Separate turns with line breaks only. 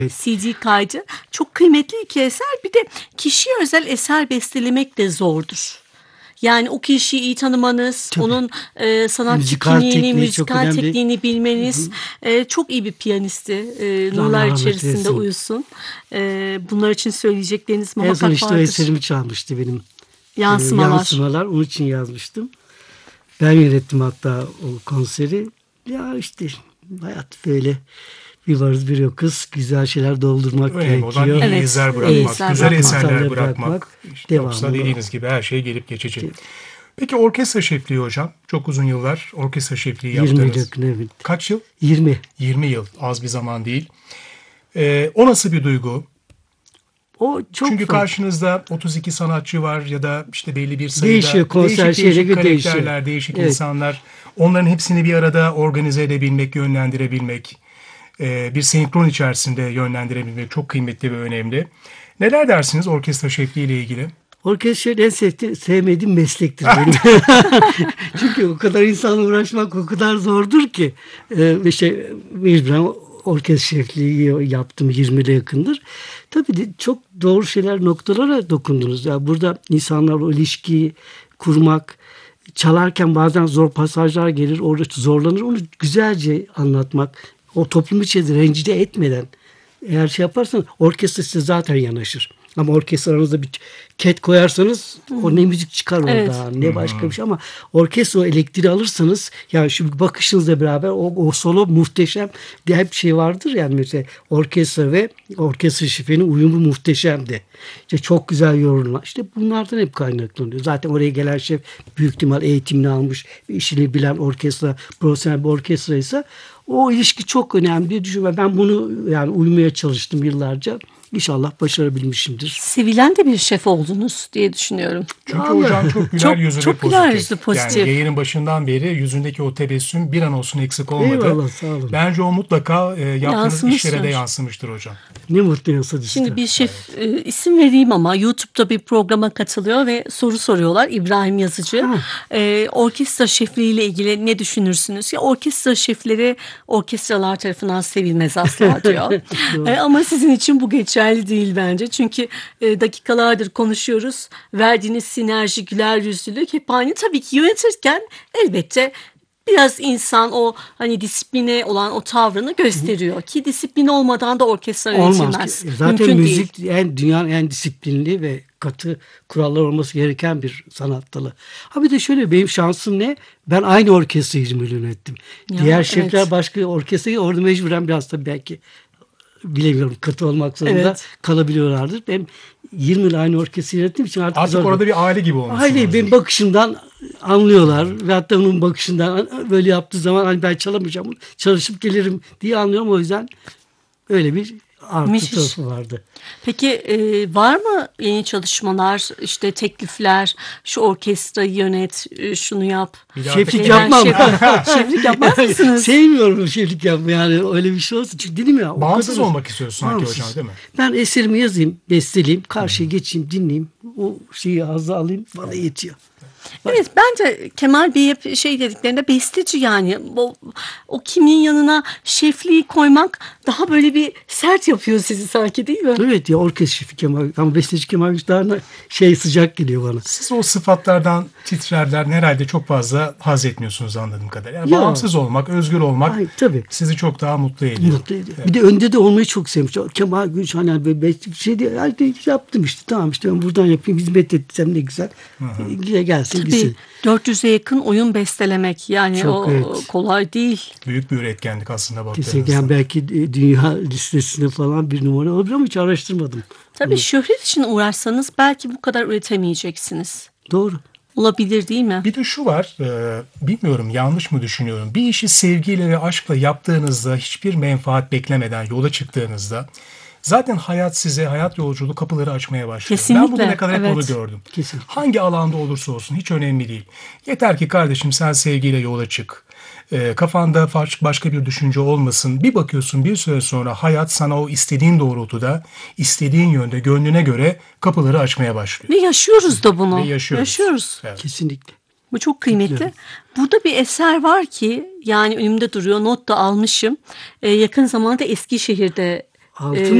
CD kaydı. Çok kıymetli iki eser. Bir de kişiye özel eser bestelemek de zordur. Yani o kişiyi iyi tanımanız,
Tabii.
onun sanatçı
Müzikal
kimliğini,
tekniği çok
müzikal
önemli.
tekniğini bilmeniz. Çok iyi bir piyanisti.
Allah
Nurlar
rahmet
içerisinde
eylesin.
uyusun. Bunlar için söyleyecekleriniz
En son
muhakkak
işte o
vardır.
eserimi çalmıştı benim.
Yansımalar.
Yansımalar. Onun için yazmıştım. Ben yönettim hatta o konseri. Ya işte hayat böyle, bir varız bir yokuz. Güzel şeyler doldurmak
Önemli olan
gerekiyor.
iyi
Evet,
izler
iyi
bırakmak,
izler
güzel
bırakmak.
eserler
Bırakmak,
bırakmak. İşte yoksa
devamlı.
dediğiniz gibi her şey gelip geçici. Peki orkestra şefliği hocam. Çok uzun yıllar orkestra şefliği
20
yaptınız.
yakın, evet.
Kaç yıl?
20.
20 yıl. Az bir zaman değil. O nasıl bir duygu?
O çok
Çünkü
farklı.
karşınızda 32 sanatçı var ya da işte belli bir sayıda
Değişiyor, konser
değişik
şeyine göre
karakterler,
değişiyor.
değişik
Evet.
insanlar. Onların hepsini bir arada organize edebilmek, yönlendirebilmek, bir senkron içerisinde yönlendirebilmek çok kıymetli ve önemli. Neler dersiniz orkestra şefliği ile ilgili?
Orkestra en sevmediğim meslektir benim. Çünkü o kadar insanla uğraşmak o kadar zordur ki. Mecburen orkestra şefliği yaptım 20'de yakındır. Tabii de çok doğru şeyler, noktalara dokundunuz. Ya burada insanlarla o ilişkiyi kurmak, çalarken bazen zor pasajlar gelir, orada zorlanır. Onu güzelce anlatmak, o toplum içinde rencide etmeden eğer şey yaparsanız orkestra size zaten yanaşır. Ama orkestra aranızda bir ket koyarsanız o ne müzik çıkar orada,
Evet.
ne başka bir şey, ama orkestra o elektriği alırsanız, yani şu bakışınızla beraber o solo muhteşem diye hep bir şey vardır, yani mesela orkestra ve orkestra şefinin uyumu muhteşemdi. İşte çok güzel yorumlar. İşte bunlardan hep kaynaklanıyor. Zaten oraya gelen şef büyük ihtimal eğitimini almış, işini bilen orkestra, profesyonel bir orkestraysa o ilişki çok önemli diye düşünüyorum. Ben bunu yani uymaya çalıştım yıllarca. İnşallah başarabilmişimdir.
Sevilen de bir şef oldunuz diye düşünüyorum.
Çünkü
Allah.
hocam çok güler
Çok-
yüzlü ve
çok
pozitif.
güler yüzlü, pozitif.
Yani yayının başından beri yüzündeki o tebessüm bir an olsun eksik olmadı.
Eyvallah, sağ olun.
Bence o mutlaka yaptığınız
Yansımıştır.
işlere de yansımıştır hocam.
Ne mutlu olsa
Şimdi bir şef isim vereyim ama YouTube'da bir programa katılıyor ve soru soruyorlar. İbrahim Yazıcı. Orkestra şefliğiyle ilgili ne düşünürsünüz? Ya orkestra şefleri orkestralar tarafından sevilmez asla diyor. Ama sizin için bu geçerli değil bence. Çünkü dakikalardır konuşuyoruz. Verdiğiniz sinerji, güler yüzlülük hep aynı. Tabii ki yönetirken elbette biraz insan o hani disipline olan o tavrını gösteriyor ki disiplin olmadan da orkestra
olmaz
yönetilmez.
ki. Zaten
Mümkün
müzik
değil.
dünyanın en disiplinli ve katı kurallar olması gereken bir sanat dalı. Ha bir de şöyle, benim şansım ne? Ben aynı orkestrayı 20 yıl yönettim.
Ya,
Diğer şefler
evet.
başka orkestrayı, orada mecburen biraz tabii belki bilemiyorum, katı olmak zorunda
Evet.
kalabiliyorlardır. Ben 20 yıl aynı orkestrayı yönettiğim için artık
Artık
zor.
orada bir aile gibi olmuşsunuz.
Aile benim bakışımdan anlıyorlar ve hatta onun bakışından böyle yaptığı zaman hani ben çalamayacağım, çalışıp gelirim diye anlıyorum. O yüzden öyle bir artı
Müthiş.
tarafı vardı.
Peki var mı yeni çalışmalar, işte teklifler, şu orkestrayı yönet, şunu yap?
Bir daha
Şeflik
Neden
yapmam.
şeflik yapmaz mısınız?
Sevmiyorum şeflik yapmayı, yani öyle bir şey olsun. Çünkü dedim ya. o
Bağımsız
kadar-
olmak istiyorsun sanki
Bağımsız.
hocam, değil mi?
Ben eserimi yazayım, besteleyeyim, karşıya geçeyim, dinleyeyim. O şeyi hazzı alayım, bana yetiyor.
Evet, bence Kemal Bey hep şey dediklerinde besteci, yani o kimliğin yanına şefliği koymak daha böyle bir sert yapıyor sizi sanki, değil mi?
Evet ya, orkestra şefi Kemal, ama besteci Kemal Güç daha sıcak geliyor bana.
Siz o sıfatlardan, titrerlerden herhalde çok fazla haz etmiyorsunuz anladığım kadarıyla. Yani
Ya.
bağımsız olmak, özgür olmak
Ay, tabii.
sizi çok daha mutlu ediyor.
Mutlu ediyor. Bir de önde de olmayı çok sevmiş. Kemal Güç hani böyle şey diye, "Hadi yaptım işte, tamam işte ben buradan yapayım, hizmet etsem ne güzel. Gelsin
Tabii
gitsin."
400'e yakın oyun bestelemek, yani
Çok,
o
evet.
kolay değil.
Büyük bir üretkenlik aslında baktığınızda.
Kesinlikle belki dünya listesinde falan bir numara olabilir ama hiç araştırmadım.
Tabii şöhret için uğraşsanız belki bu kadar üretemeyeceksiniz.
Doğru.
Olabilir, değil mi?
Bir de şu var, bilmiyorum yanlış mı düşünüyorum. Bir işi sevgiyle ve aşkla yaptığınızda, hiçbir menfaat beklemeden yola çıktığınızda zaten hayat size, hayat yolculuğu kapıları açmaya başlıyor.
Kesinlikle,
Ben bugüne kadar hep
evet.
onu gördüm.
Kesinlikle.
Hangi alanda olursa olsun hiç önemli değil. Yeter ki kardeşim sen sevgiyle yola çık. Kafanda başka bir düşünce olmasın. Bir bakıyorsun bir süre sonra hayat sana o istediğin doğrultuda, istediğin yönde, gönlüne göre kapıları açmaya başlıyor.
Ve yaşıyoruz da bunu.
Ve yaşıyoruz. Evet.
Kesinlikle.
Bu çok kıymetli. Burada bir eser var ki, yani önümde duruyor, not da almışım. Yakın zamanda Eskişehir'de
Altın